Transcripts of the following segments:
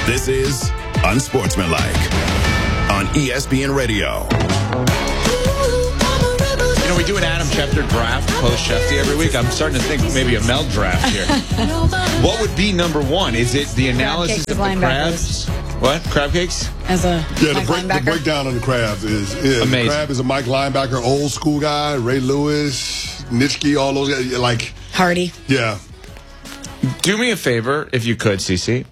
This is Unsportsmanlike on ESPN Radio. You know, we do an Adam Schefter draft post-Shefty every week. I'm starting to think maybe a Mel draft here. What would be number one? Is it the analysis of the crabs? What? Crab cakes? As a the breakdown on the crabs is amazing. The crab is a Mike linebacker, old school guy, Ray Lewis, Nitschke, all those guys. Like Hardy. Yeah. Do me a favor, if you could, CC.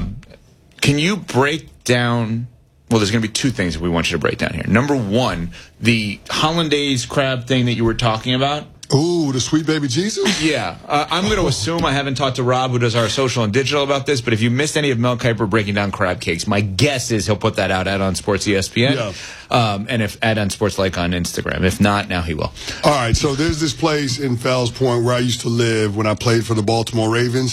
Can you break down... Well, there's going to be two things we want you to break down here. Number one, the hollandaise crab thing that you were talking about. Ooh, the sweet baby Jesus? Yeah. I'm going to assume I haven't talked to Rob, who does our social and digital, about this, but if you missed any of Mel Kiper breaking down crab cakes, my guess is he'll put that out at On Sports ESPN. Yeah. And if at On Sports Like on Instagram. If not, now he will. All right, so there's this place in Fells Point where I used to live when I played for the Baltimore Ravens,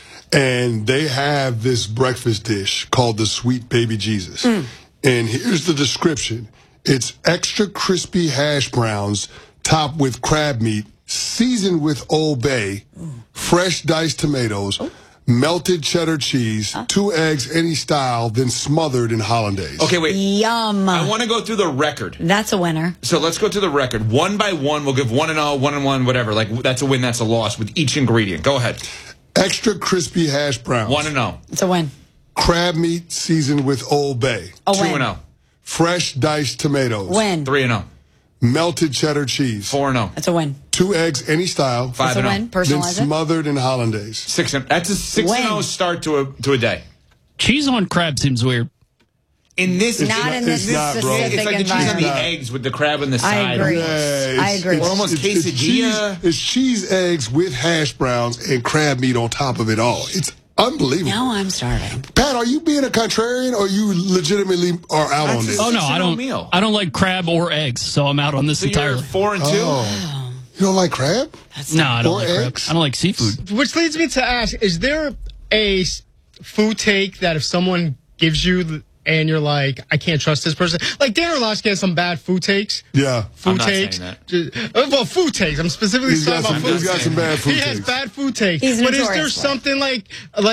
and they have this breakfast dish called the Sweet Baby Jesus. And here's the description. It's extra crispy hash browns topped with crab meat, seasoned with Old Bay, fresh diced tomatoes, melted cheddar cheese, 2 eggs any style, then smothered in hollandaise. Okay, wait. Yum. I want to go through the record. That's a winner. So let's go to the record. One by one, we'll give 1-0, 1-1, whatever. Like, that's a win, that's a loss with each ingredient. Go ahead. Extra crispy hash browns. 1-0. It's a win. Crab meat seasoned with Old Bay. A win. 2-0. Fresh diced tomatoes. Win. 3-0. Melted cheddar cheese. 4-0. That's a win. 2 eggs any style. 5-0. That's a win. Then Personalize it. smothered in hollandaise. 6-0. That's a 6-0 start to a day. Cheese on crab seems weird. In this, Not in this not, bro. specific it's like the cheese on the environment. eggs with the crab on the I side. agree. Yeah, I agree. Or almost quesadilla. It's cheese eggs with hash browns and crab meat on top of it all. It's unbelievable. Now I'm starving. Pat, are you being a contrarian or you legitimately are out on this? Oh no, I 6-0 don't. meal. I don't like crab or eggs, so I'm out on this So you're entirely. 4-2? Oh. You don't like crab? No, I don't Or like crab. eggs? I don't like seafood. Which leads me to ask, is there a food take that if someone gives you and you're like, I can't trust this person? Like, Dan Orlovsky has some bad food takes. Yeah. Food I'm not takes. saying Well, food takes. I'm specifically He's talking got about some, food he's got takes. some bad food He takes. has bad food takes. He's But is there notorious for it. something like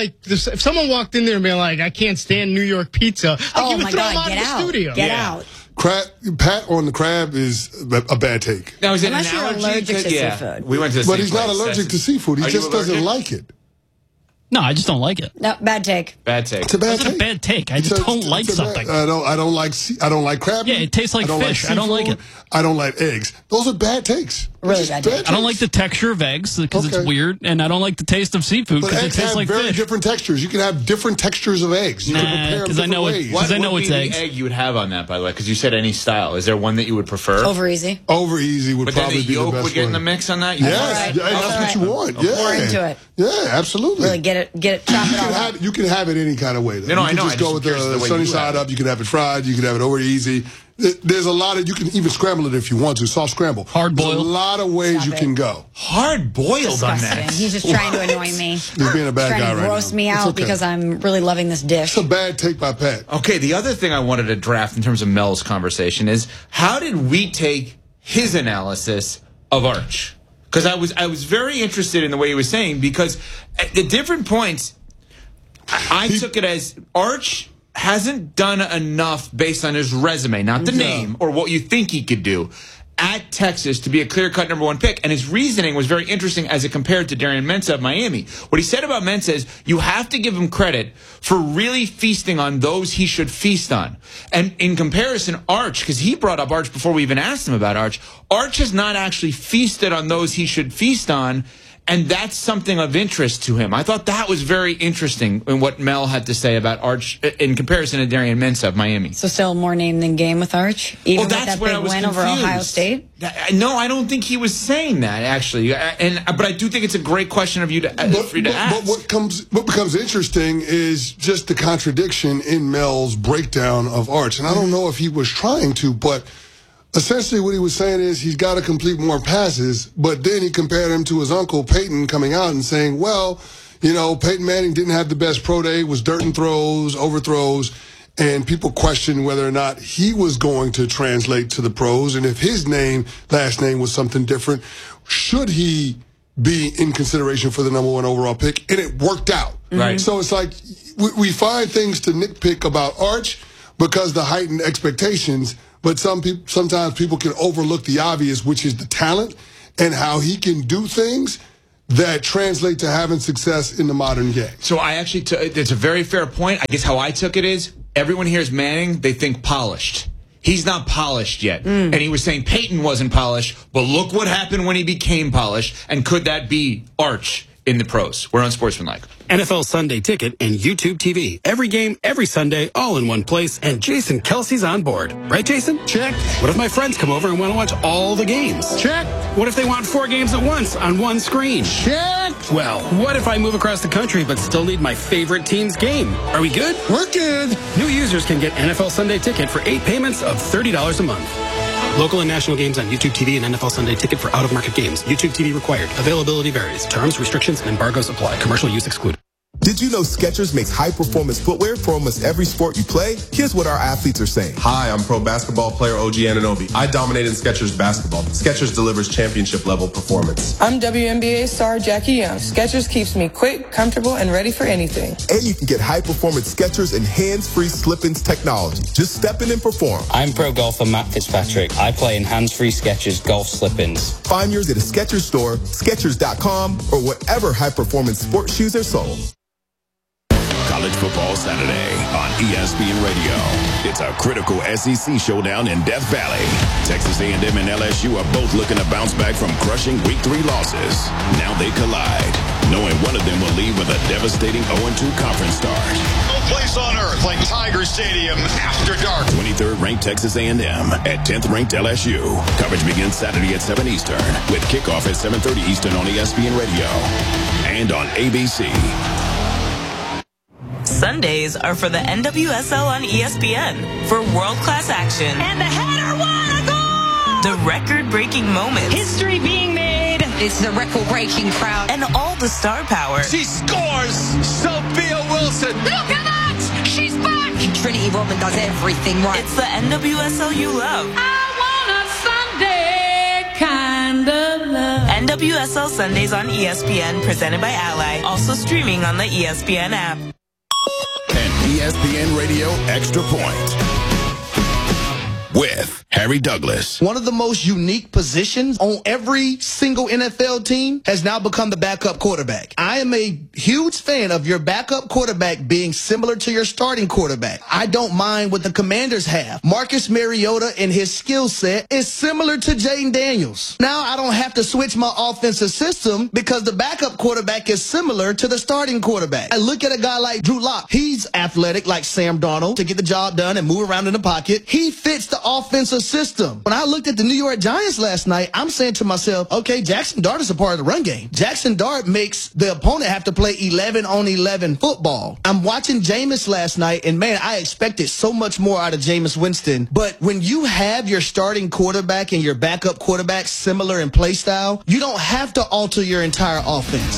if someone walked in there and be like, I can't stand New York pizza, like Oh you would my throw him God, out get of the out. studio. Get Yeah. out. Crab, Pat on the crab is a bad take. Now, is it Unless an you're allergy allergic to yeah. seafood. We went to the But same he's not place. allergic to seafood. He Are you just doesn't allergic? like it. No, I just don't like it. No, bad take. Bad take. It's a bad It's a take. bad take. I just don't like it's a bad- something. I don't like crab. Yeah, meat. it tastes like I don't fish. I don't like seafood. it. I don't like eggs. Those are bad takes. Really Just bad takes. I don't like the texture of eggs because Okay. it's weird, and I don't like the taste of seafood But because it eggs tastes have like very fish. different textures. You can have different textures of eggs. You can Nah, prepare them 'cause I know different it- ways. What 'cause I know would it's be eggs. the egg you would have on that, by the way? Because you said any style. Is there one that you would prefer? Over easy. Over easy would But then probably the be the yolk best would get in the one. mix on that? You Yes, All right. yeah, that's All what right. you want. Yeah, We're into it. Yeah, absolutely. Really get it, chop it all up. You can have it any kind of way. Though. No, you I can know. just I go just with curious the the way sunny you have side it. up. You can have it fried. You can have it over easy. There's a lot of, you can even scramble it if you want to, soft scramble. Hard There's boiled. a lot of ways Stop you it. can go. Hard boiled on Disgusting. that. He's just trying to annoy me. He's being a bad trying guy to right gross now. me It's out okay. because I'm really loving this dish. It's a bad take by Pat. Okay, the other thing I wanted to draft in terms of Mel's conversation is how did we take his analysis of Arch? Because I was very interested in the way he was saying, because at the different points, I took it as Arch hasn't done enough based on his resume, not the name or what you think he could do, at Texas to be a clear-cut number one pick. And his reasoning was very interesting as it compared to Darian Mensah of Miami. What he said about Mensah is you have to give him credit for really feasting on those he should feast on. And in comparison, Arch, because he brought up Arch before we even asked him about Arch, Arch has not actually feasted on those he should feast on. And that's something of interest to him. I thought that was very interesting in what Mel had to say about Arch in comparison to Darian Mensah of Miami. So still more name than game with Arch, even with that where big I was win over confused. Ohio State. No, I don't think he was saying that actually. But I do think it's a great question of you to for you to ask. But what becomes interesting is just the contradiction in Mel's breakdown of Arch. And I don't know if he was trying to, but essentially what he was saying is he's got to complete more passes, but then he compared him to his uncle Peyton coming out and saying, well, you know, Peyton Manning didn't have the best pro day, was dirt and throws, overthrows, and people questioned whether or not he was going to translate to the pros, and if his last name was something different, should he be in consideration for the number 1 overall pick, and it worked out. Right. So it's like we find things to nitpick about Arch because the heightened expectations, but sometimes people can overlook the obvious, which is the talent and how he can do things that translate to having success in the modern game. So I actually it's a very fair point. I guess how I took it is everyone hears Manning, they think polished. He's not polished yet. And he was saying Peyton wasn't polished, but look what happened when he became polished. And could that be Arch in the pros? We're on Sportsmanlike. NFL Sunday Ticket and YouTube TV. Every game, every Sunday, all in one place, and Jason Kelsey's on board. Right, Jason? Check. What if my friends come over and want to watch all the games? Check. What if they want 4 games at once on one screen? Check. Well, what if I move across the country but still need my favorite team's game? Are we good? We're good. New users can get NFL Sunday Ticket for 8 payments of $30 a month. Local and national games on YouTube TV and NFL Sunday Ticket for out-of-market games. YouTube TV required. Availability varies. Terms, restrictions, and embargoes apply. Commercial use excluded. Did you know Skechers makes high-performance footwear for almost every sport you play? Here's what our athletes are saying. Hi, I'm pro basketball player OG Anunoby. I dominate in Skechers basketball. Skechers delivers championship-level performance. I'm WNBA star Jackie Young. Skechers keeps me quick, comfortable, and ready for anything. And you can get high-performance Skechers and hands-free slip-ins technology. Just step in and perform. I'm pro golfer Matt Fitzpatrick. I play in hands-free Skechers golf slip-ins. Find yours at a Skechers store, Skechers.com, or wherever high-performance sports shoes are sold. College Football Saturday on ESPN Radio. It's a critical SEC showdown in Death Valley. Texas A&M and LSU are both looking to bounce back from crushing Week 3 losses. Now they collide, knowing one of them will leave with a devastating 0-2 conference start. No place on earth like Tiger Stadium after dark. 23rd ranked Texas A&M at 10th ranked LSU. Coverage begins Saturday at 7 Eastern with kickoff at 7:30 Eastern on ESPN Radio and on ABC. Sundays are for the NWSL on ESPN for world-class action. And the header, what a goal! The record-breaking moments. History being made. It's the record-breaking crowd. And all the star power. She scores! Sophia Wilson! Look at that! She's back! Trinity Rodman does everything right. It's the NWSL you love. I want a Sunday kind of love. NWSL Sundays on ESPN, presented by Ally. Also streaming on the ESPN app. And ESPN Radio Extra Point with Harry Douglas. One of the most unique positions on every single NFL team has now become the backup quarterback. I am a huge fan of your backup quarterback being similar to your starting quarterback. I don't mind what the Commanders have. Marcus Mariota and his skill set is similar to Jaden Daniels. Now I don't have to switch my offensive system because the backup quarterback is similar to the starting quarterback. I look at a guy like Drew Lock. He's athletic like Sam Darnold to get the job done and move around in the pocket. He fits the offensive system. When I looked at the New York Giants last night, I'm saying to myself, okay, Jackson Dart is a part of the run game. Jackson Dart makes the opponent have to play 11-on-11 football. I'm watching Jameis last night, and man, I expected so much more out of Jameis Winston. But when you have your starting quarterback and your backup quarterback similar in play style, you don't have to alter your entire offense.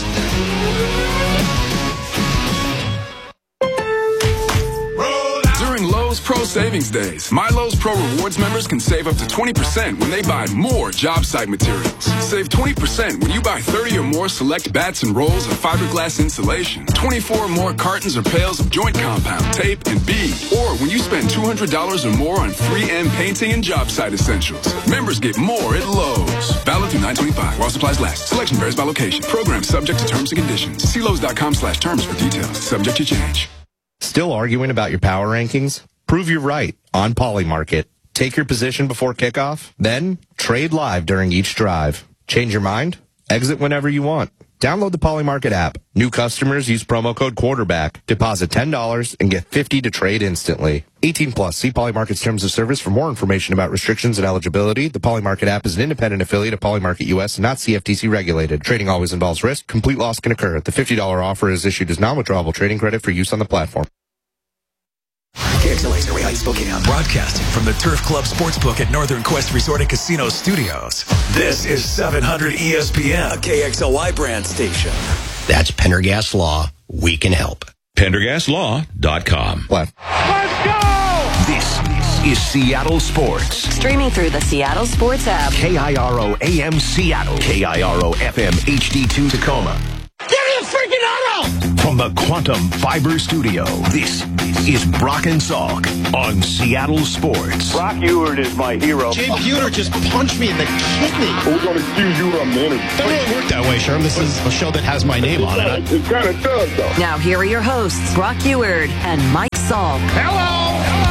During Lowe's Pro Savings Days, My Lowe's Pro Rewards members can save up to 20% when they buy more job site materials. Save 20% when you buy 30 or more select bats and rolls of fiberglass insulation, 24 or more cartons or pails of joint compound, tape, and bead, or when you spend $200 or more on 3M painting and job site essentials. Members get more at Lowe's. Valid through 9/25 while supplies last. Selection varies by location. Program subject to terms and conditions. See Lowe's.com/terms for details. Subject to change. Still arguing about your power rankings? Prove you're right on Polymarket. Take your position before kickoff, then trade live during each drive. Change your mind? Exit whenever you want. Download the Polymarket app. New customers use promo code quarterback. Deposit $10 and get $50 to trade instantly. 18 plus. See Polymarket's terms of service for more information about restrictions and eligibility. The Polymarket app is an independent affiliate of Polymarket US and not CFTC regulated. Trading always involves risk. Complete loss can occur. The $50 offer is issued as non-withdrawable trading credit for use on the platform. KXLA's Harry Heights, Spokane. Broadcasting from the Turf Club Sportsbook at Northern Quest Resort and Casino Studios. This is 700 ESPN, a KXLY brand station. That's Pendergast Law. We can help. PendergastLaw.com. Let's go! This is Seattle Sports. Streaming through the Seattle Sports app. KIRO AM Seattle. KIRO FM HD2 Tacoma. Give me a freaking auto! From the Quantum Fiber Studio, this is Brock and Salk on Seattle Sports. Brock Ewert is my hero. Jay Buhner just punched me in the kidney. We're going to accuse you of manager. Doesn't really work that way, Sherm. This is a show that has my name on it. It kind of does, though. Now here are your hosts, Brock Ewert and Mike Salk. Hello!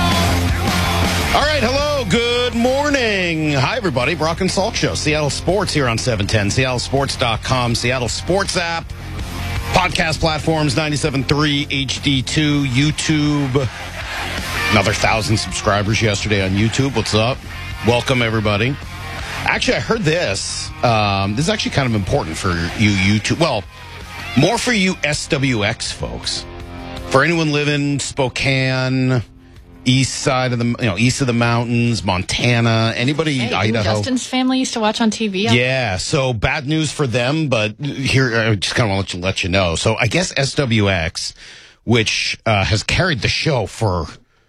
All right, hello, good morning. Hi, everybody. Brock and Salk Show, Seattle Sports here on 710, seattlesports.com, Seattle Sports app, podcast platforms, 97.3, HD2, YouTube. Another 1,000 subscribers yesterday on YouTube. What's up? Welcome, everybody. Actually, I heard this. This is actually kind of important for you YouTube. Well, more for you SWX folks. For anyone living Spokane, east of the mountains, Montana, anybody, Idaho. Justin's family used to watch on TV. Yeah, so bad news for them, but here, I just kind of want to let you know. So I guess SWX, which has carried the show for,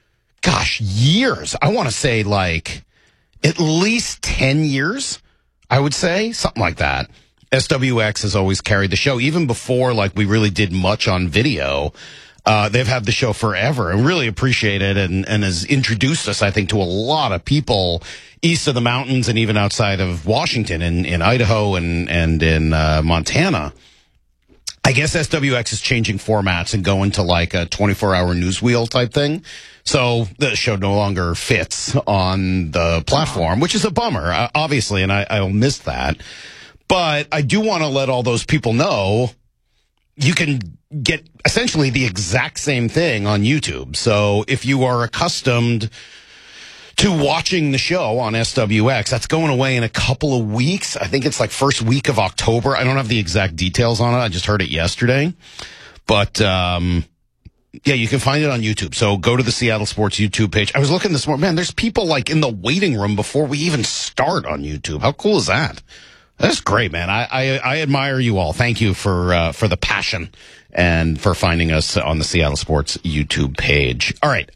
years. I want to say like at least 10 years, I would say, something like that. SWX has always carried the show, even before like we really did much on video. They've had the show forever and really appreciate it and has introduced us, I think, to a lot of people east of the mountains and even outside of Washington in Idaho and in Montana. I guess SWX is changing formats and going to like a 24-hour news wheel type thing. So the show no longer fits on the platform, which is a bummer, obviously, and I'll miss that. But I do want to let all those people know you can get essentially the exact same thing on YouTube. So if you are accustomed to watching the show on SWX, that's going away in a couple of weeks. I think it's like first week of October. I don't have the exact details on it. I just heard it yesterday. But, yeah, you can find it on YouTube. So go to the Seattle Sports YouTube page. I was looking this morning. Man, there's people like in the waiting room before we even start on YouTube. How cool is that? That's great, man. I admire you all. Thank you for the passion and for finding us on the Seattle Sports YouTube page. All right.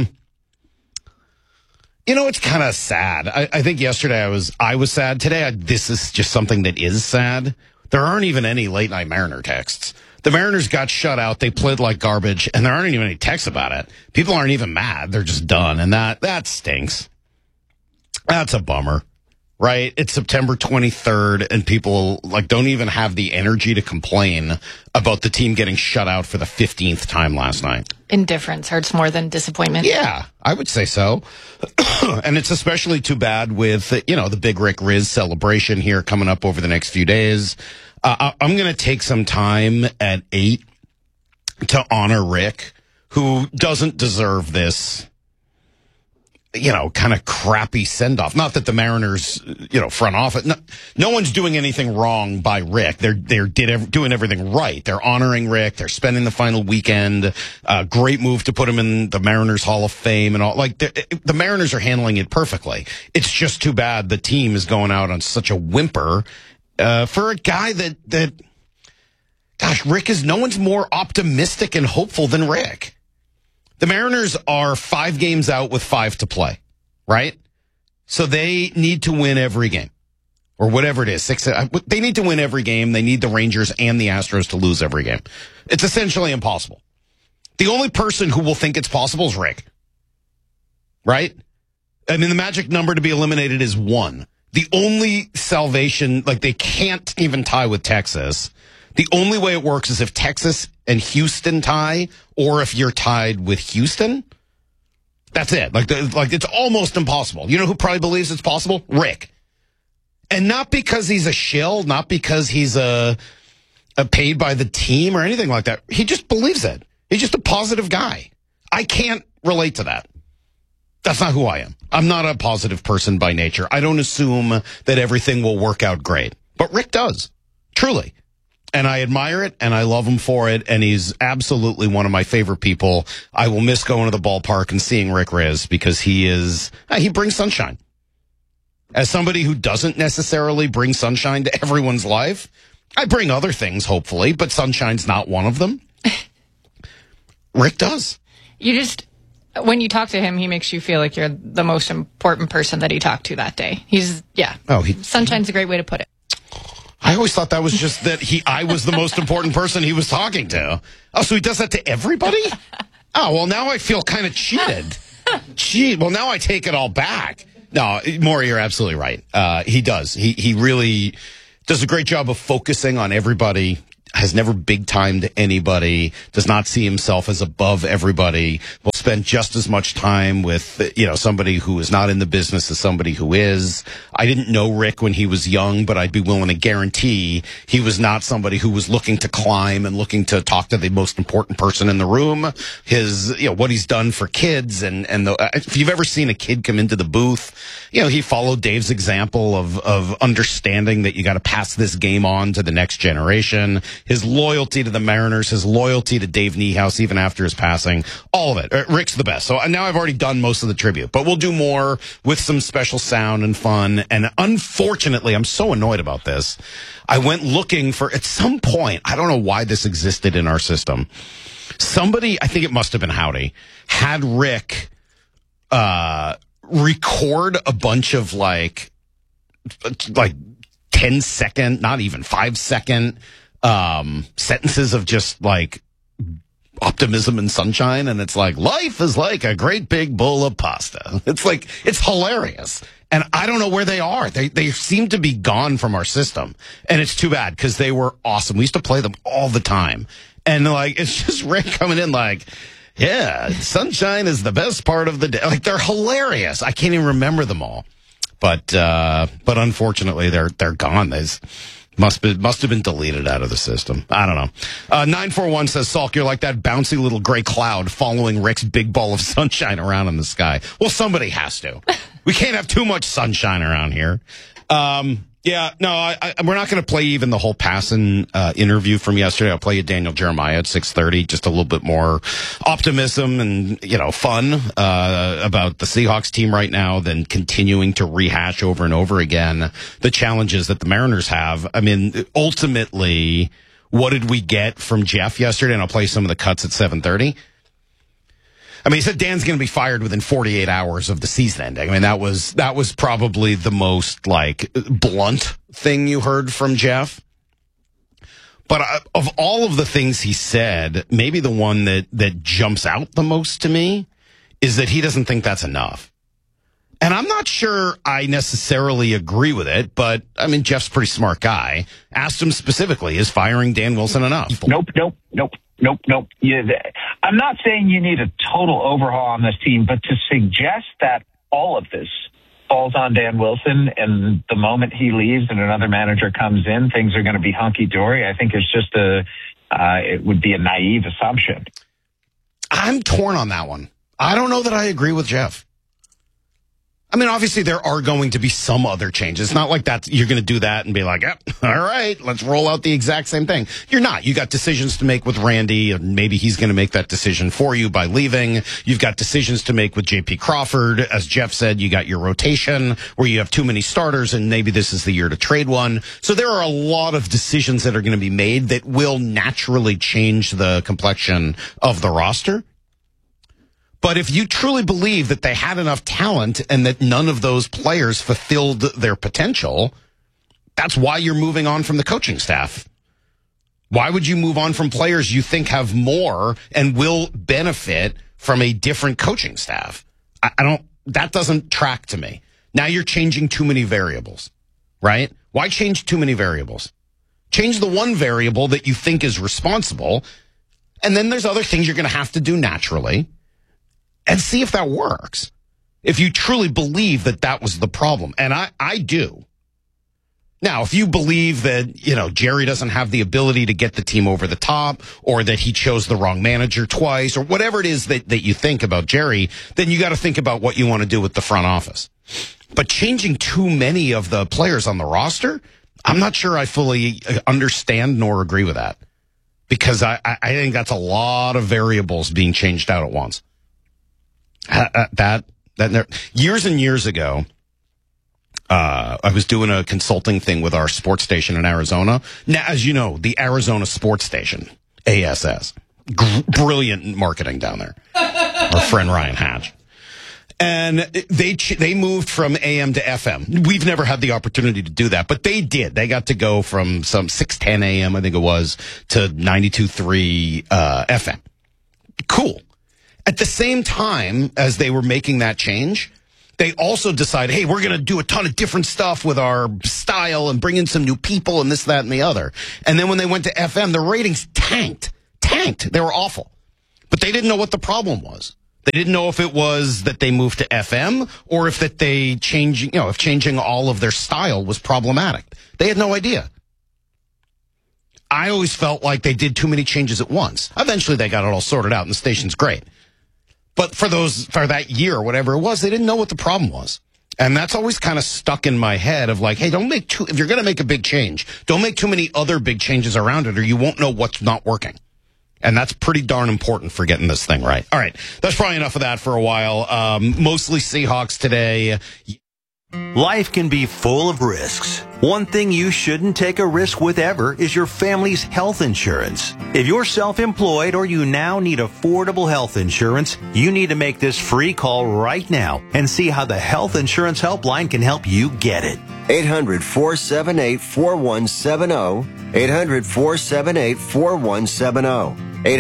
It's kind of sad. I think yesterday I was sad. Today, this is just something that is sad. There aren't even any late night Mariner texts. The Mariners got shut out. They played like garbage, and there aren't even any texts about it. People aren't even mad. They're just done, and that stinks. That's a bummer. Right? It's September 23rd and people like don't even have the energy to complain about the team getting shut out for the 15th time last night. Indifference hurts more than disappointment. Yeah, I would say so. And it's especially too bad with, the big Rick Riz celebration here coming up over the next few days. I'm going to take some time at 8 to honor Rick, who doesn't deserve this kind of crappy send-off. Not that the Mariners, front office. No one's doing anything wrong by Rick. They're doing everything right. They're honoring Rick. They're spending the final weekend. Great move to put him in the Mariners Hall of Fame and all. Like the Mariners are handling it perfectly. It's just too bad the team is going out on such a whimper for a guy that Rick is. No one's more optimistic and hopeful than Rick. The Mariners are 5 games out with 5 to play, right? So they need to win every game, or whatever it is. 6. They need to win every game. They need the Rangers and the Astros to lose every game. It's essentially impossible. The only person who will think it's possible is Rick, right? I mean, the magic number to be eliminated is 1. The only salvation, like they can't even tie with Texas. The only way it works is if Texas and Houston tie, or if you're tied with Houston. That's it. Like it's almost impossible. You know who probably believes it's possible? Rick. And not because he's a shill, not because he's a paid by the team or anything like that. He just believes it. He's just a positive guy. I can't relate to that. That's not who I am. I'm not a positive person by nature. I don't assume that everything will work out great. But Rick does. Truly. And I admire it, and I love him for it, and he's absolutely one of my favorite people. I will miss going to the ballpark and seeing Rick Riz because he brings sunshine. As somebody who doesn't necessarily bring sunshine to everyone's life, I bring other things, hopefully, but sunshine's not one of them. Rick does. when you talk to him, he makes you feel like you're the most important person that he talked to that day. Sunshine's a great way to put it. I always thought that was just that I was the most important person he was talking to. Oh, so he does that to everybody? Oh, well, now I feel kind of cheated. Well, now I take it all back. No, Maury, you're absolutely right. He does. He really does a great job of focusing on everybody, has never big-timed anybody, does not see himself as above everybody, will spend just as much time with, somebody who is not in the business as somebody who is. I didn't know Rick when he was young, but I'd be willing to guarantee he was not somebody who was looking to climb and looking to talk to the most important person in the room. What he's done for kids if you've ever seen a kid come into the booth, he followed Dave's example of understanding that you got to pass this game on to the next generation. His loyalty to the Mariners, his loyalty to Dave Niehaus, even after his passing, all of it. Rick's the best. So now I've already done most of the tribute, but we'll do more with some special sound and fun. And unfortunately, I'm so annoyed about this. I went looking for, at some point, I don't know why this existed in our system. Somebody, I think it must have been Howdy, had Rick record a bunch of like 10-second, not even 5-second sentences of just like optimism and sunshine, and it's like, life is like a great big bowl of pasta. It's hilarious. And I don't know where they are. They seem to be gone from our system. And it's too bad because they were awesome. We used to play them all the time. And like, it's just Rick coming in like, yeah, sunshine is the best part of the day. Like, they're hilarious. I can't even remember them all. But unfortunately they're gone. Must have been deleted out of the system. I don't know. 941 says, Salk, you're like that bouncy little gray cloud following Rick's big ball of sunshine around in the sky. Well, somebody has to. We can't have too much sunshine around here. We're not going to play even the whole Passan interview from yesterday. I'll play you Daniel Jeremiah at 6:30. Just a little bit more optimism and fun about the Seahawks team right now than continuing to rehash over and over again the challenges that the Mariners have. I mean, ultimately, what did we get from Jeff yesterday? And I'll play some of the cuts at 7:30. I mean, he said Dan's going to be fired within 48 hours of the season ending. I mean, that was probably the most blunt thing you heard from Jeff. But of all of the things he said, maybe the one that jumps out the most to me is that he doesn't think that's enough. And I'm not sure I necessarily agree with it, but I mean, Jeff's a pretty smart guy. Asked him specifically, is firing Dan Wilson enough? Nope. I'm not saying you need a total overhaul on this team, but to suggest that all of this falls on Dan Wilson and the moment he leaves and another manager comes in, things are going to be hunky-dory, I think it's just it would be a naive assumption. I'm torn on that one. I don't know that I agree with Jeff. I mean, obviously, there are going to be some other changes. It's not like that you're going to do that and be like, yep, all right, let's roll out the exact same thing. You're not. You got decisions to make with Randy, and maybe he's going to make that decision for you by leaving. You've got decisions to make with J.P. Crawford. As Jeff said, you got your rotation where you have too many starters, and maybe this is the year to trade one. So there are a lot of decisions that are going to be made that will naturally change the complexion of the roster. But if you truly believe that they had enough talent and that none of those players fulfilled their potential, that's why you're moving on from the coaching staff. Why would you move on from players you think have more and will benefit from a different coaching staff? That doesn't track to me. Now you're changing too many variables, right? Why change too many variables? Change the one variable that you think is responsible, and then there's other things you're going to have to do naturally. And see if that works. If you truly believe that that was the problem. And I do. Now, if you believe that, Jerry doesn't have the ability to get the team over the top, or that he chose the wrong manager twice, or whatever it is that you think about Jerry, then you got to think about what you want to do with the front office. But changing too many of the players on the roster, I'm not sure I fully understand nor agree with that. Because I think that's a lot of variables being changed out at once. Years and years ago, I was doing a consulting thing with our sports station in Arizona. Now, as you know, the Arizona Sports Station, ASS, brilliant marketing down there. our friend Ryan Hatch. And they moved from AM to FM. We've never had the opportunity to do that, but they did. They got to go from some 6:10 AM, I think it was, to 92.3 FM. Cool. At the same time as they were making that change, they also decided, hey, we're going to do a ton of different stuff with our style and bring in some new people and this, that, and the other. And then when they went to FM, the ratings tanked. They were awful. But they didn't know what the problem was. They didn't know if it was that they moved to FM or if that they if changing all of their style was problematic. They had no idea. I always felt like they did too many changes at once. Eventually they got it all sorted out and the station's great. But for that year or whatever it was, they didn't know what the problem was. And that's always kind of stuck in my head of like, hey, if you're going to make a big change, don't make too many other big changes around it or you won't know what's not working. And that's pretty darn important for getting this thing right. All right. That's probably enough of that for a while. Mostly Seahawks today. Life can be full of risks. One thing you shouldn't take a risk with ever is your family's health insurance. If you're self-employed or you now need affordable health insurance, you need to make this free call right now and see how the Health Insurance Helpline can help you get it. 800-478-4170. 800-478-4170.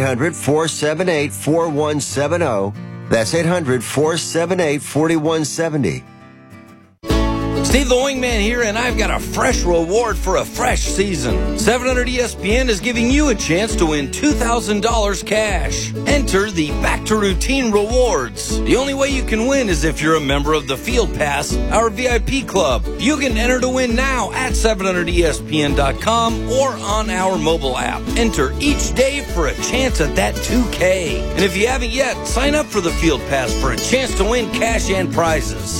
800-478-4170. That's 800-478-4170. Steve the Wingman here, and I've got a fresh reward for a fresh season. 700 ESPN is giving you a chance to win $2,000 cash. Enter the Back to Routine Rewards. The only way you can win is if you're a member of the Field Pass, our VIP club. You can enter to win now at 700ESPN.com or on our mobile app. Enter each day for a chance at that $2K. And if you haven't yet, sign up for the Field Pass for a chance to win cash and prizes.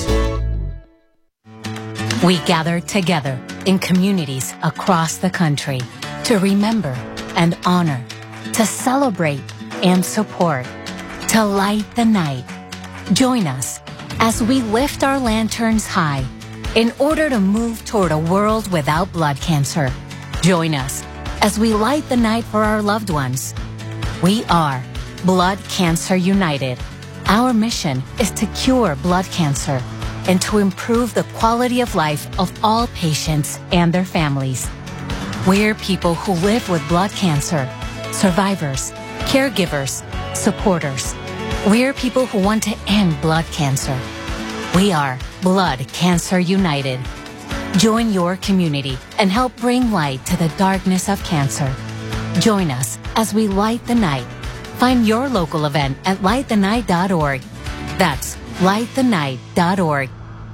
We gather together in communities across the country to remember and honor, to celebrate and support, to light the night. Join us as we lift our lanterns high in order to move toward a world without blood cancer. Join us as we light the night for our loved ones. We are Blood Cancer United. Our mission is to cure blood cancer and to improve the quality of life of all patients and their families. We're people who live with blood cancer, survivors, caregivers, supporters. We're people who want to end blood cancer. We are Blood Cancer United. Join your community and help bring light to the darkness of cancer. Join us as we light the night. Find your local event at lightthenight.org. That's lightthenight.org.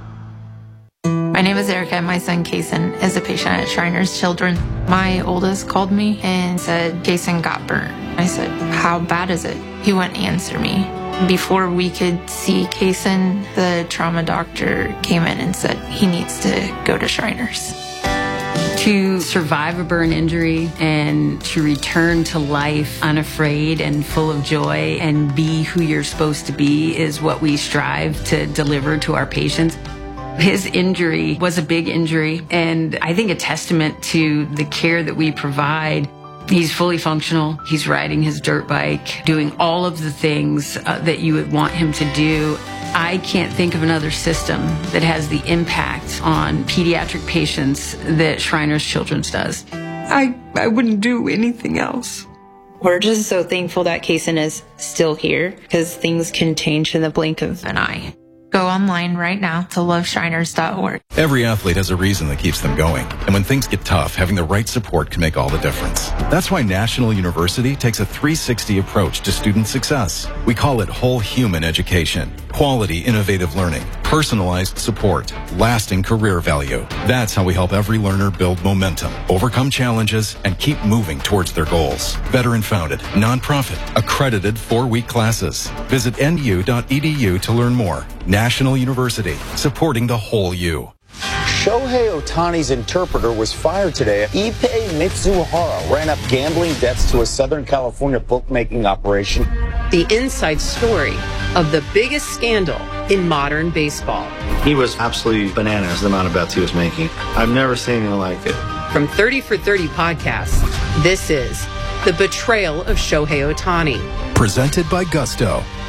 My name is Erica and my son Kason is a patient at Shriners Children. My oldest called me and said Kason got burnt. I said, how bad is it? He wouldn't answer me. Before we could see Kason, the trauma doctor came in and said he needs to go to Shriners. To survive a burn injury and to return to life unafraid and full of joy and be who you're supposed to be is what we strive to deliver to our patients. His injury was a big injury, and I think a testament to the care that we provide. He's fully functional. He's riding his dirt bike, doing all of the things that you would want him to do. I can't think of another system that has the impact on pediatric patients that Shriners Children's does. I wouldn't do anything else. We're just so thankful that Kason is still here because things can change in the blink of an eye. Go online right now to loveshriners.org. Every athlete has a reason that keeps them going. And when things get tough, having the right support can make all the difference. That's why National University takes a 360 approach to student success. We call it whole human education. Quality, innovative learning, personalized support, lasting career value. That's how we help every learner build momentum, overcome challenges, and keep moving towards their goals. Veteran-founded, nonprofit, accredited 4-week classes. Visit nu.edu to learn more. National University, supporting the whole you. Shohei Ohtani's interpreter was fired today. Ippei Mitsuhara ran up gambling debts to a Southern California bookmaking operation. The inside story of the biggest scandal in modern baseball. He was absolutely bananas, the amount of bets he was making. I've never seen anything like it. From 30 for 30 podcasts, this is The Betrayal of Shohei Ohtani. Presented by Gusto.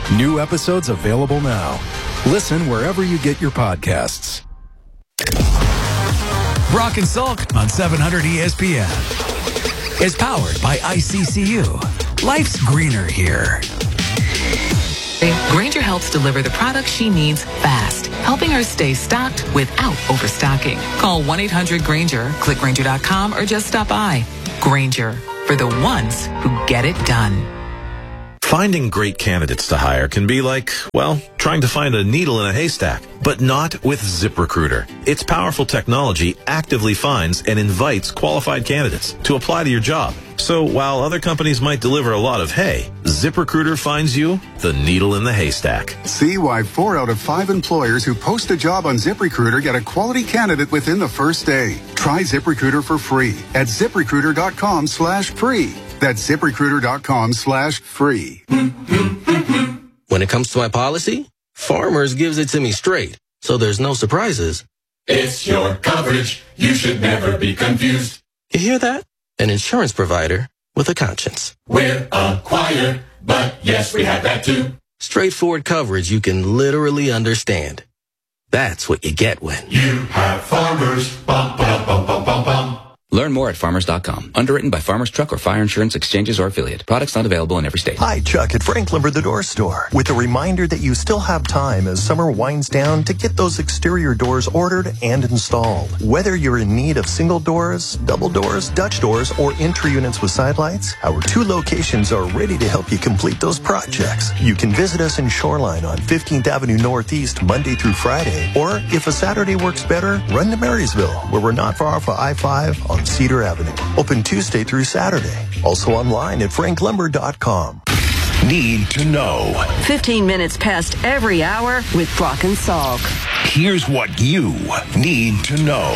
New episodes available now. Listen wherever you get your podcasts. Brock and Salk on 700 ESPN is powered by ICCU. Life's greener here. Grainger helps deliver the products she needs fast, helping her stay stocked without overstocking. Call 1-800-GRAINGER, click Grainger.com, or just stop by. Grainger, for the ones who get it done. Finding great candidates to hire can be like, well, trying to find a needle in a haystack, but not with ZipRecruiter. Its powerful technology actively finds and invites qualified candidates to apply to your job. So while other companies might deliver a lot of hay, ZipRecruiter finds you the needle in the haystack. See why 4 out of 5 employers who post a job on ZipRecruiter get a quality candidate within the first day. Try ZipRecruiter for free at ZipRecruiter.com/free. That's ZipRecruiter.com/free. When it comes to my policy, Farmers gives it to me straight, so there's no surprises. It's your coverage. You should never be confused. You hear that? An insurance provider with a conscience. We're acquired, but yes, we have that too. Straightforward coverage you can literally understand. That's what you get when you have Farmers. Bum, bum, bum, bum, bum, bum. Learn more at farmers.com. Underwritten by Farmers Truck or Fire Insurance Exchanges or Affiliate. Products not available in every state. Hi, Chuck at Frank Lumber The Door Store. With a reminder that you still have time as summer winds down to get those exterior doors ordered and installed. Whether you're in need of single doors, double doors, Dutch doors, or entry units with side lights, our 2 locations are ready to help you complete those projects. You can visit us in Shoreline on 15th Avenue Northeast Monday through Friday. Or if a Saturday works better, run to Marysville, where we're not far off of I-5 on Cedar Avenue. Open Tuesday through Saturday. Also online at franklumber.com. Need to know. 15 minutes past every hour with Brock and Salk. Here's what you need to know.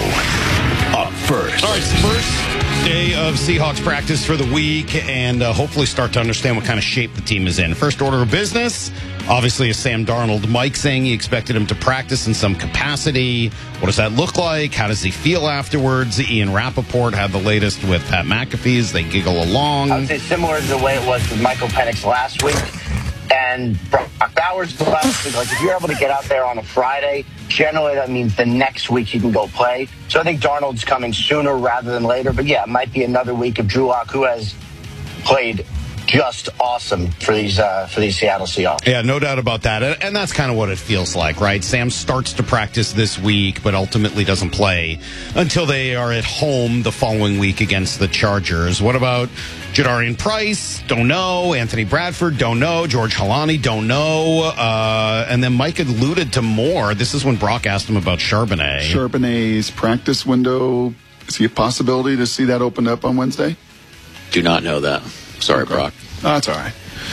Up first. All right, it's the first day of Seahawks practice for the week, and hopefully start to understand what kind of shape the team is in. First order of business, obviously, is Sam Darnold. Mike saying he expected him to practice in some capacity. What does that look like? How does he feel afterwards? Ian Rappaport had the latest with Pat McAfee as they giggle along. I would say similar to the way it was with Michael Penix last week and Brock Bowers last week. Like, if you're able to get out there on a Friday, generally that means the next week you can go play. So I think Darnold's coming sooner rather than later. But yeah, it might be another week of Drew Lock, who has played just awesome for these Seattle Seahawks. Yeah, no doubt about that. And that's kind of what it feels like, right? Sam starts to practice this week, but ultimately doesn't play until they are at home the following week against the Chargers. What about Jadarian Price? Don't know. Anthony Bradford? Don't know. George Halani? Don't know. And then Mike alluded to more. This is when Brock asked him about Charbonnet. Charbonnet's practice window, is he a possibility to see that opened up on Wednesday? Do not know that. Sorry, okay. Brock. Oh, that's all right.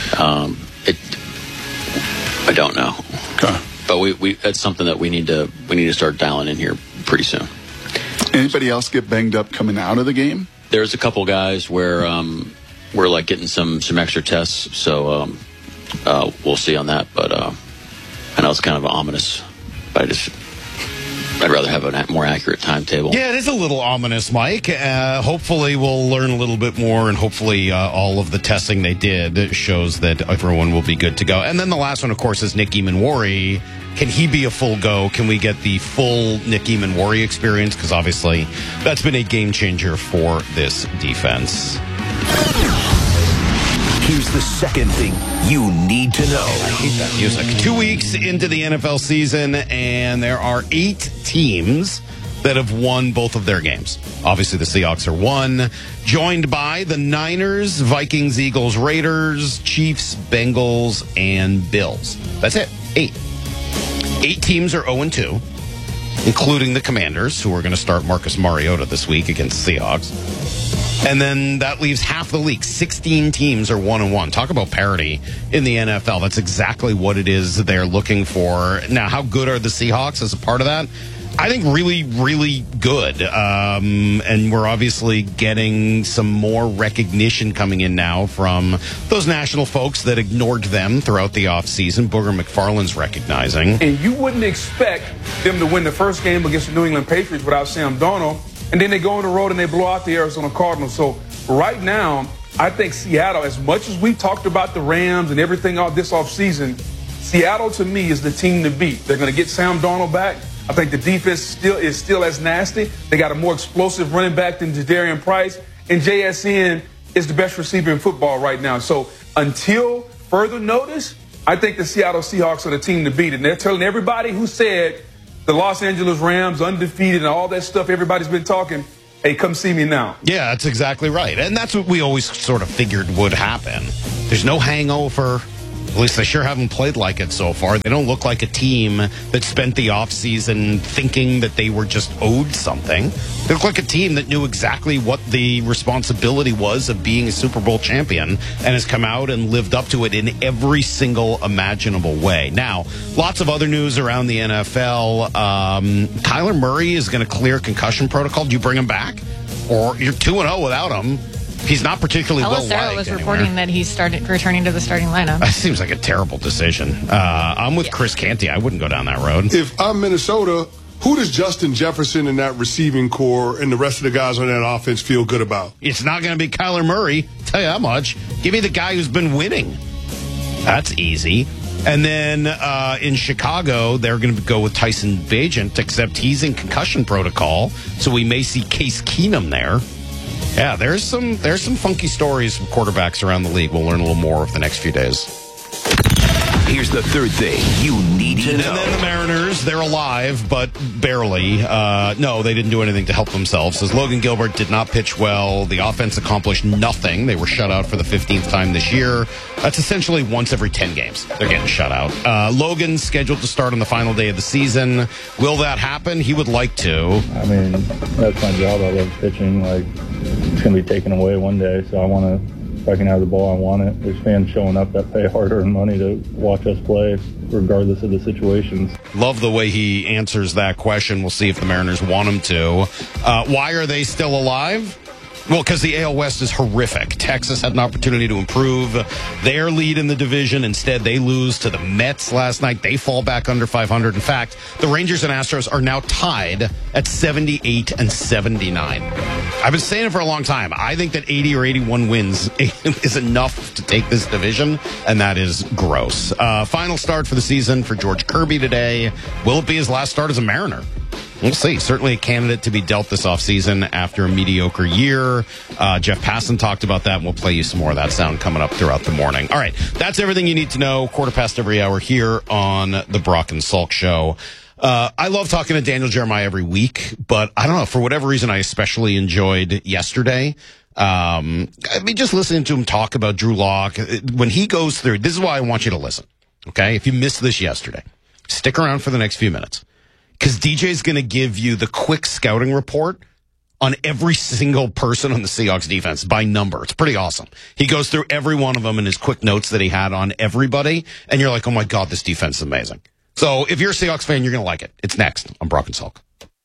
I don't know. Okay. But that's something that we need to start dialing in here pretty soon. Anybody else get banged up coming out of the game? There's a couple guys where we're like getting some extra tests, so we'll see on that. But I know it's kind of ominous, but I'd rather have a more accurate timetable. Yeah, it is a little ominous, Mike. Hopefully we'll learn a little bit more, and hopefully all of the testing they did shows that everyone will be good to go. And then the last one, of course, is Nick Eamon-Wari. Can he be a full go? Can we get the full Nick Eamon-Wari experience? Because obviously that's been a game changer for this defense. Here's the second thing you need to know. I hate that music. 2 weeks into the NFL season, and there are 8 teams that have won both of their games. Obviously, the Seahawks are 1, joined by the Niners, Vikings, Eagles, Raiders, Chiefs, Bengals, and Bills. That's it. 8. 8 teams are 0-2, including the Commanders, who are going to start Marcus Mariota this week against the Seahawks. And then that leaves half the league. 16 teams are 1-1. Talk about parity in the NFL. That's exactly what it is they're looking for. Now, how good are the Seahawks as a part of that? I think really, really good. And we're obviously getting some more recognition coming in now from those national folks that ignored them throughout the offseason. Booger McFarland's recognizing. And you wouldn't expect them to win the first game against the New England Patriots without Sam Darnold. And then they go on the road and they blow out the Arizona Cardinals. So right now, I think Seattle, as much as we talked about the Rams and everything all this offseason, Seattle to me is the team to beat. They're going to get Sam Darnold back. I think the defense is still as nasty. They got a more explosive running back than Jadarian Price. And JSN is the best receiver in football right now. So until further notice, I think the Seattle Seahawks are the team to beat. And they're telling everybody who said the Los Angeles Rams undefeated and all that stuff everybody's been talking, hey, come see me now. Yeah, that's exactly right. And that's what we always sort of figured would happen. There's no hangover. At least they sure haven't played like it so far. They don't look like a team that spent the offseason thinking that they were just owed something. They look like a team that knew exactly what the responsibility was of being a Super Bowl champion and has come out and lived up to it in every single imaginable way. Now, lots of other news around the NFL. Kyler Murray is going to clear concussion protocol. Do you bring him back? Or you're 2-0 without him? He's not particularly well-liked Sarah was reporting that he's returning to the starting lineup. That seems like a terrible decision. I'm with Chris Canty. I wouldn't go down that road. If I'm Minnesota, who does Justin Jefferson and that receiving core and the rest of the guys on that offense feel good about? It's not going to be Kyler Murray. Tell you how much. Give me the guy who's been winning. That's easy. And then in Chicago, they're going to go with Tyson Bagent, except he's in concussion protocol, so we may see Case Keenum there. Yeah, there's some funky stories from quarterbacks around the league. We'll learn a little more over the next few days. Here's the third thing you need to know. And then the Mariners, they're alive, but barely. No, they didn't do anything to help themselves. As Logan Gilbert did not pitch well, the offense accomplished nothing. They were shut out for the 15th time this year. That's essentially once every 10 games. They're getting shut out. Logan's scheduled to start on the final day of the season. Will that happen? He would like to. I mean, that's my job. I love pitching. It's going to be taken away one day, so I want to. If I can have the ball, I want it. There's fans showing up that pay hard-earned money to watch us play, regardless of the situations. Love the way he answers that question. We'll see if the Mariners want him to. Why are they still alive? Well, because the AL West is horrific. Texas had an opportunity to improve their lead in the division. Instead, they lose to the Mets last night. They fall back under 500. In fact, the Rangers and Astros are now tied at 78 and 79. I've been saying it for a long time. I think that 80 or 81 wins is enough to take this division, and that is gross. Final start for the season for George Kirby today. Will it be his last start as a Mariner? We'll see. Certainly a candidate to be dealt this offseason after a mediocre year. Jeff Passan talked about that, and we'll play you some more of that sound coming up throughout the morning. All right, that's everything you need to know. 15:15 every hour here on the Brock and Salk Show. I love talking to Daniel Jeremiah every week, but I don't know, for whatever reason, I especially enjoyed yesterday. I mean, just listening to him talk about Drew Lock, when he goes through, this is why I want you to listen, okay? If you missed this yesterday, stick around for the next few minutes. Because DJ's going to give you the quick scouting report on every single person on the Seahawks defense by number. It's pretty awesome. He goes through every one of them in his quick notes that he had on everybody, and you're like, oh my God, this defense is amazing. So if you're a Seahawks fan, you're going to like it. It's next on Brock and Salk.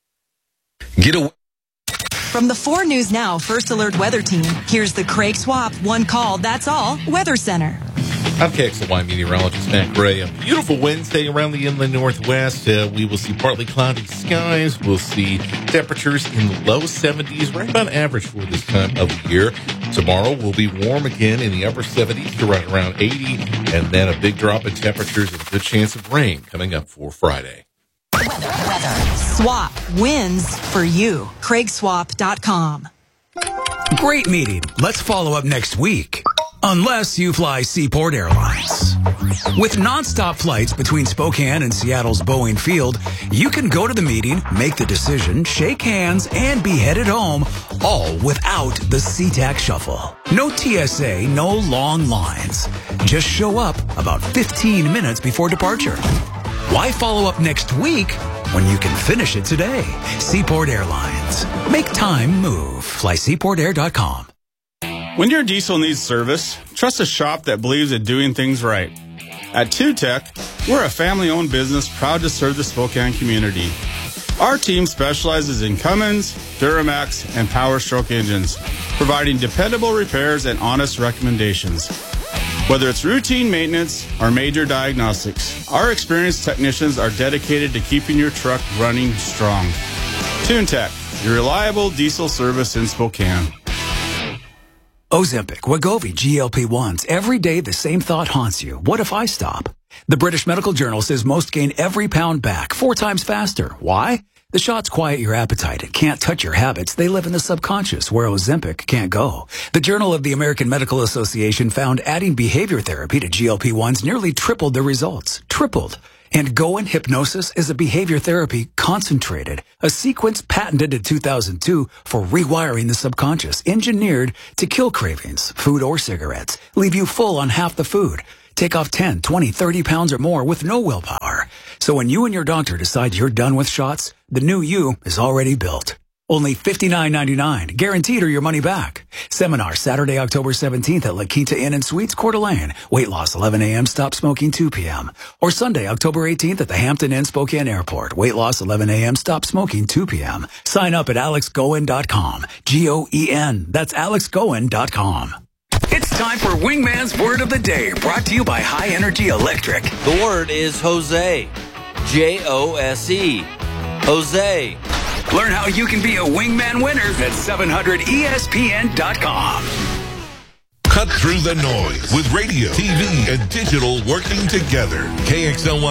Get away. From the 4 News Now First Alert Weather Team, here's the Craig Swap One Call, That's All Weather Center. I'm KXLY meteorologist Matt Gray. A beautiful Wednesday around the inland Northwest. We will see partly cloudy skies. We'll see temperatures in the low 70s, right about average for this time of the year. Tomorrow will be warm again in the upper 70s to right around 80, and then a big drop in temperatures and a good chance of rain coming up for Friday. Weather. Swap wins for you. CraigSwap.com. Great meeting. Let's follow up next week. Unless you fly Seaport Airlines. With nonstop flights between Spokane and Seattle's Boeing Field, you can go to the meeting, make the decision, shake hands, and be headed home, all without the SeaTac Shuffle. No TSA, no long lines. Just show up about 15 minutes before departure. Why follow up next week when you can finish it today? Seaport Airlines. Make time move. Fly SeaportAir.com. When your diesel needs service, trust a shop that believes in doing things right. At TuTech, we're a family-owned business proud to serve the Spokane community. Our team specializes in Cummins, Duramax, and Power Stroke engines, providing dependable repairs and honest recommendations. Whether it's routine maintenance or major diagnostics, our experienced technicians are dedicated to keeping your truck running strong. TuneTech, your reliable diesel service in Spokane. Ozempic, Wegovy, GLP-1s. Every day the same thought haunts you. What if I stop? The British Medical Journal says most gain every pound back 4 times faster. Why? The shots quiet your appetite and can't touch your habits. They live in the subconscious, where Ozempic can't go. The Journal of the American Medical Association found adding behavior therapy to GLP-1s nearly tripled the results. Tripled. And Goin Hypnosis is a behavior therapy concentrated, a sequence patented in 2002 for rewiring the subconscious, engineered to kill cravings, food or cigarettes, leave you full on half the food, take off 10, 20, 30 pounds or more with no willpower. So when you and your doctor decide you're done with shots, the new you is already built. Only $59.99, guaranteed or your money back. Seminar Saturday, October 17th at La Quinta Inn and Suites, Coeur d'Alene. Weight loss 11 a.m., stop smoking 2 p.m. Or Sunday, October 18th at the Hampton Inn, Spokane Airport. Weight loss 11 a.m., stop smoking 2 p.m. Sign up at alexgoen.com. G-O-E-N. That's alexgoen.com. It's time for Wingman's Word of the Day, brought to you by High Energy Electric. The word is Jose. J-O-S-E. Jose. Learn how you can be a Wingman winner at 700ESPN.com. Cut through the noise with radio, TV, and digital working together. KXLY